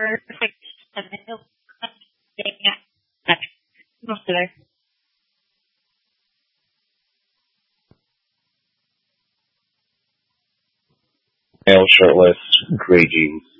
perfect. And then he'll muscular. Male shirtless, gray jeans.